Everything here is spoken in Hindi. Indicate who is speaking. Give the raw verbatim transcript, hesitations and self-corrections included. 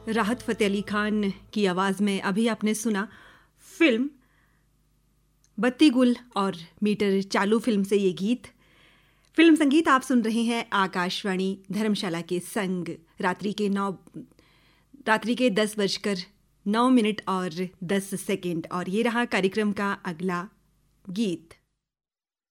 Speaker 1: राहत फ़तेह अली खान की आवाज़ में अभी आपने सुना फिल्म बत्ती गुल और मीटर चालू फिल्म से ये गीत। फिल्म संगीत आप सुन रहे हैं आकाशवाणी धर्मशाला के संग। रात्रि के नौ रात्रि के दस बजकर नौ मिनट और दस सेकंड और ये रहा कार्यक्रम का अगला गीत।